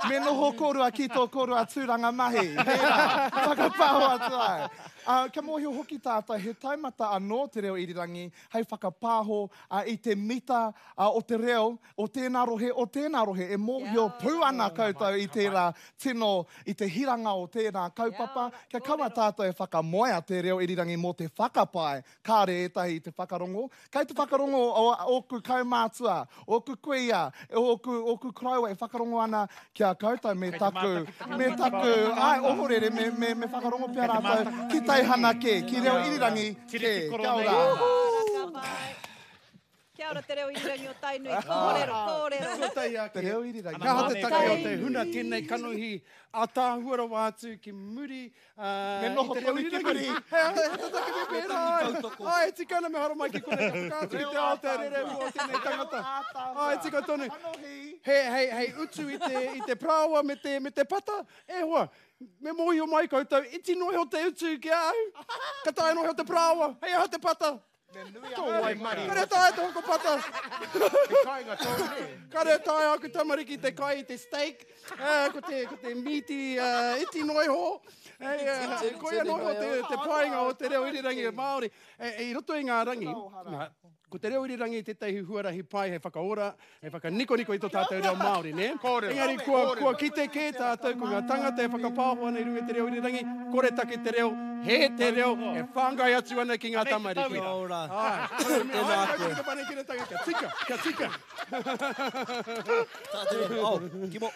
Me noho korua ki tō korua tūranga mahi. Whakapāho atu ai. Ka mōhio hoki tātai, he taimata anō te reo irirangi, hei whakapāho i te mita o te reo, o tēnā rohe, e mōhio pū ana koutou i tērā tino, i te hiranga o tēnā kaupapa, kia kaua tātou e whakamoea te reo irirangi mō te whakapai, kāre etahi i te whakarongo. Kei te whakarongo o ku kaumātua, o ku kuia, o ku kraua e whakarongo ana kia koutou me taku, ai ohorere, me whakarongo pia rātou, ki teihana ke, ki reo irirangi ke, kia ora. Kia ora te reo irirangi o Tainui, kōrero. Te reo irirangi. Ka hate take o te huna tēnei kanohi, a tāhuara wātu ki muri. Me noho tonu ki muri. Ai, tika ana me hara mai ki kone ka whakātu i te Aotearoa o tēnei tangata. Ai, tika tonu. Hei utu i te prawa me te pata, e hoa. Me mohi o mai koutou, iti nohi o te utu ki au. Ka tae nohi o te prawa, hei aha te pata. Kare tae te hoko pata. Kare tae aku tamariki te kai i te steak. Ko te meaty iti nohi ho. Koia nohi o te painga o te reo irirangi Māori. I roto i ngā rangi. Ko te reo irirangi te tehi huarahi pai, hei whakaora, hei whakaniko-niko i tō tātou reo Māori, ne? Engari, kua kite ke tātou, ko ngā tangata e whakapāho ana i runga te reo irirangi, kore take te reo, he te reo, e whāngai atu ana ki ngā tamariki. Kia ora. Tēnā ake. Kia tika. Kimo.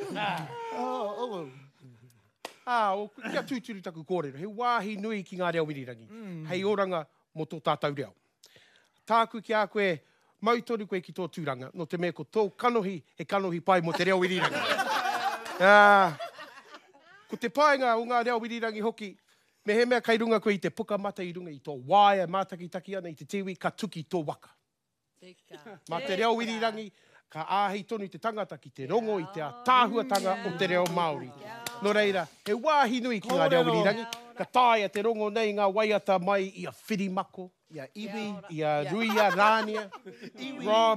Kia tūturu taku kōrero, he wāhi nui ki ngā reo irirangi. Hei oranga mo tō tātou reo. Tāku ki a koe, mautoru koe ki tō tūranga, no te mea ko tō kanohi, he kanohi pai mo te reo irirangi. Ko te paenga o ngā reo irirangi hoki, me he mea kai runga koe i te puka mata i runga i tō waia mātakitaki ana i te tiwi, ka tuki tō waka. Ma te reo irirangi, ka āhei tonu i te tangata ki te rongo i te tāhuatanga o te reo Māori. No reira, he wāhi nui ki ngā reo irirangi, ka tāia te rongo nei ngā waiata mai i a whirimako, i a iwi, i a ruia, rānia, Rob.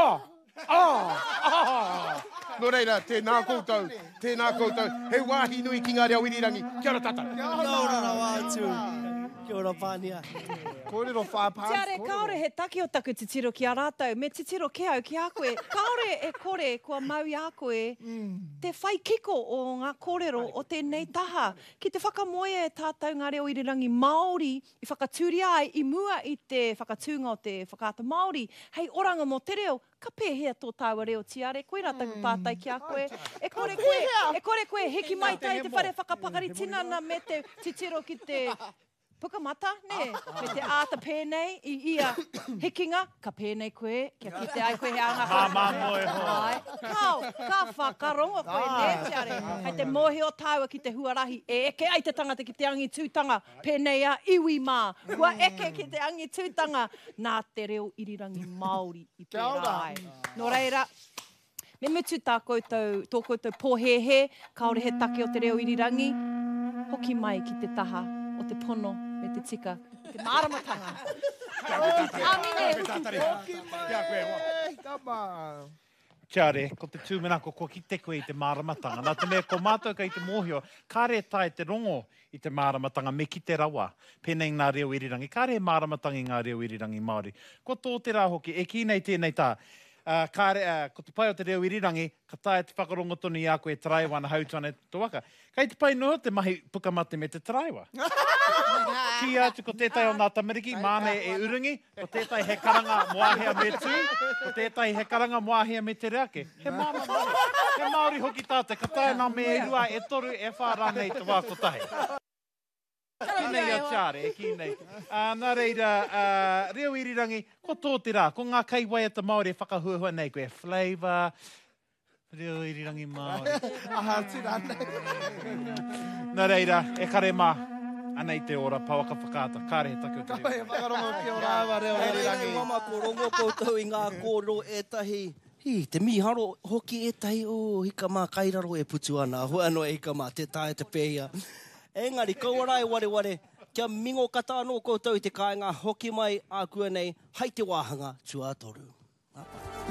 No reira, tēnā koutou, he wāhi nui ki ngā reo irirangi. Kia ora tata. Kia ora wātu. Kia ora pānia. Kōrero whāpās. Tiare, kaore he take o taku titiro ki a rātou, me titiro ke au ki a koe. Kaore e kore kua mau i a koe, te whai kiko o ngā kōrero o tēnei taha. Ki te whakamoe e tātou ngā reo irirangi Māori, i whakatūri ai, i mua i te whakatūnga o te whakaata Māori. Hei oranga mo te reo, ka pēhea tō tāua reo tiare, koe rā taku pātai ki a koe. E kore koe, heki mai tai te whare whakapakari tinana me te titiro ki te pukamata, ne? Me te āta pēnei, i ia hikinga, ka pēnei koe, kia kite ai koe he anga. Mā moe ho. Ka whakarongo koe, ne, tiare. Hei te mohi o tāua ki te huarahi, e eke ai te tangata ki te angi tūtanga, pēnei a iwi mā. Kua eke ki te angi tūtanga, nā te reo irirangi Māori i pērai. No reira, me mutu tō koutou pōhehe, kaore he take o te reo irirangi, hoki mai ki te taha o te pono me te tika, te māramatanga. Kia re, ko te tūmenako, ko ki te koe i te māramatanga. Nā te mea, ko mātou ka i te mōhio, kāre tai te rongo i te māramatanga me ki te rawa, pēnei ngā reo irirangi. Kāre māramatanga i ngā reo irirangi Māori. Ko tō te rā hoki, e ki nei tēnei tā. Ko te pai o te reo irirangi, ka tae te whakarongo tonu i a koe taraiwa na hautana tō waka. Kei te pai noho te mahi pukamate me te taraiwa. Ki atu ko tētai o ngā tamariki, māne e urungi, ko tētai he karanga moahea me tū, ko tētai he karanga moahea me te reake. He māma Māori. He Māori hoki tāte, ka tae nā me e rua, e toru, e whāranei te wākotahe. Ki nei a tiare, ki nei. Nā reira, reo irirangi, ko tō te rā, ko ngā kaiwaiata Māori e whakahuahua nei, koe flavour, reo irirangi Māori. Aha, tira nei. Nā reira, e kare mā, anei te ora, pawaka whakaata, kāre he take o te reo. He whakarongo ki o rāwa reo irirangi. Mama ko rongo koutou i ngā kōrero etahi. Te miharo hoki etahi, hika mā kairaro e putu ana, hua no e hika mā, te tae te pēhia. Engari, kauarai ware, kia mingo kata anō koutou i te kāinga hoki mai a kua nei, hei te wāhanga, tua toru.